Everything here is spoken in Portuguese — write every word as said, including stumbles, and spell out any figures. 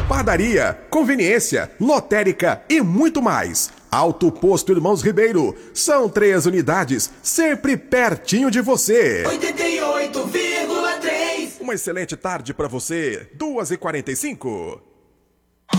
padaria, conveniência, lotérica e muito mais. Alto Posto Irmãos Ribeiro. São três unidades, sempre pertinho de você. oitenta e oito vírgula três. Uma excelente tarde para você. duas e quarenta e cinco.